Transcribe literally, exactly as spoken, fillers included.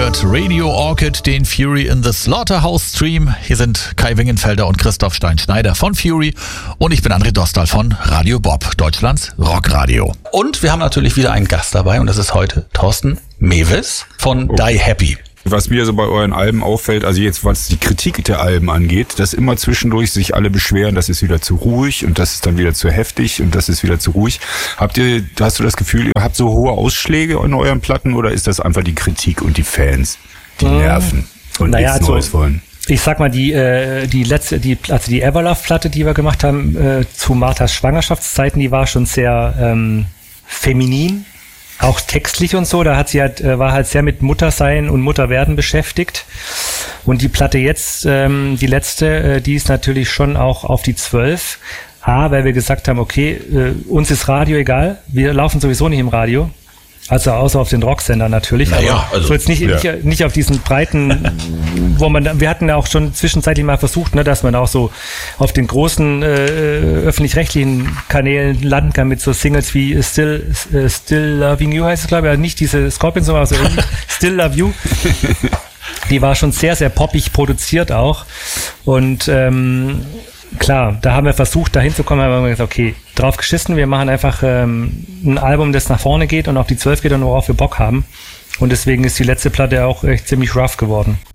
hört Radio Orchid, den Fury in the Slaughterhouse Stream. Hier sind Kai Wingenfelder und Christoph Stein-Schneider von Fury und ich bin André Dostal von Radio Bob, Deutschlands Rockradio. Und wir haben natürlich wieder einen Gast dabei und das ist heute Thorsten Mewes von oh. Die Happy. Was mir so bei euren Alben auffällt, also jetzt was die Kritik der Alben angeht, dass immer zwischendurch sich alle beschweren, das ist wieder zu ruhig und das ist dann wieder zu heftig und das ist wieder zu ruhig. Habt ihr, hast du das Gefühl, ihr habt so hohe Ausschläge in euren Platten oder ist das einfach die Kritik und die Fans, die nerven und naja, nichts also, Neues wollen? Ich sag mal, die äh, die letzte, die also die Everlove-Platte, die wir gemacht haben äh, zu Marthas Schwangerschaftszeiten, die war schon sehr ähm, feminin. Auch textlich und so, da hat sie halt, war halt sehr mit Muttersein und Mutterwerden beschäftigt. Und die Platte jetzt, ähm, die letzte, äh, die ist natürlich schon auch auf die zwölf. A, weil wir gesagt haben, okay, äh, uns ist Radio egal, wir laufen sowieso nicht im Radio. Also außer auf den Rocksender natürlich, naja, aber also, so jetzt nicht, ja. nicht, nicht auf diesen breiten, wo man, wir hatten ja auch schon zwischenzeitlich mal versucht, ne, dass man auch so auf den großen äh, öffentlich-rechtlichen Kanälen landen kann mit so Singles wie Still äh, Still Loving You heißt es, glaube ich, also nicht diese Scorpions, sondern so ähnlich, Still Love You. Die war schon sehr, sehr poppig produziert auch und ähm, klar, da haben wir versucht, da hinzukommen, aber wir haben gesagt, okay, drauf geschissen, wir machen einfach ähm, ein Album, das nach vorne geht und auf die zwölf geht und worauf wir Bock haben. Und deswegen ist die letzte Platte auch echt ziemlich rough geworden.